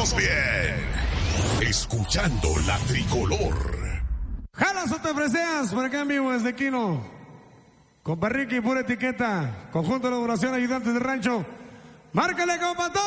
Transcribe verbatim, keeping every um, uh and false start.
pasamos bien. Escuchando la tricolor. Jalas o te freseas, por acá en vivo desde Quino. Compa Ricky, pura etiqueta. Conjunto de elaboración, ayudantes de rancho. Márcale, compa.